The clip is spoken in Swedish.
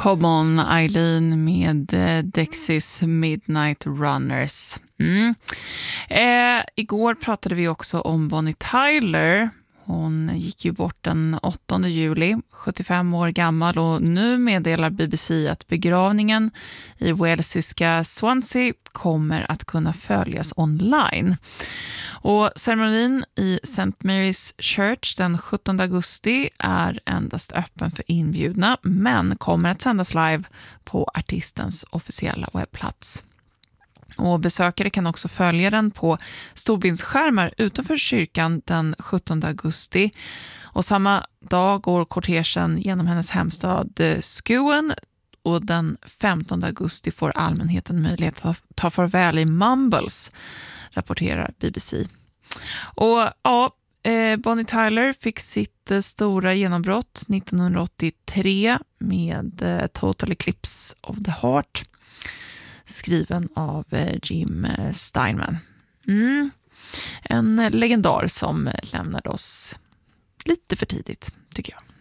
Come On Eileen med Dexys Midnight Runners. Igår pratade vi också om Bonnie Tyler. Hon gick ju bort den 8 juli, 75 år gammal, och nu meddelar BBC att begravningen i walesiska Swansea kommer att kunna följas online. Och ceremonin i St. Mary's Church den 17 augusti är endast öppen för inbjudna, men kommer att sändas live på artistens officiella webbplats. Och besökare kan också följa den på storbildsskärmar utanför kyrkan den 17 augusti. Och samma dag går kortegen genom hennes hemstad Skewen, och den 15 augusti får allmänheten möjlighet att ta farväl i Mumbles, rapporterar BBC. Och ja, Bonnie Tyler fick sitt stora genombrott 1983 med Total Eclipse of the Heart, skriven av Jim Steinman. En legendar som lämnade oss lite för tidigt, tycker jag.